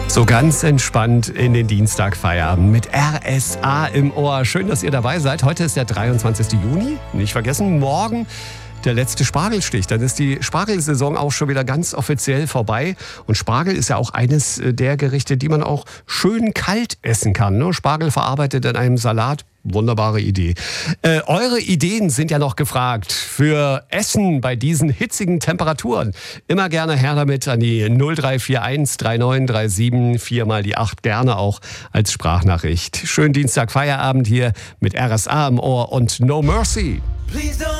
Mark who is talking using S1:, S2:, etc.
S1: So ganz entspannt in den Dienstagfeierabend mit RSA im Ohr. Schön, dass ihr dabei seid. Heute ist der 23. Juni. Nicht vergessen, morgen der letzte Spargelstich. Dann ist die Spargelsaison auch schon wieder ganz offiziell vorbei. Und Spargel ist ja auch eines der Gerichte, die man auch schön kalt essen kann. Ne? Spargel verarbeitet in einem Salat. Wunderbare Idee. Eure Ideen sind ja noch gefragt für Essen bei diesen hitzigen Temperaturen. Immer gerne her damit an die 0341 3937 4 mal die 8. Gerne auch als Sprachnachricht. Schönen Dienstag Feierabend hier mit RSA im Ohr und No Mercy.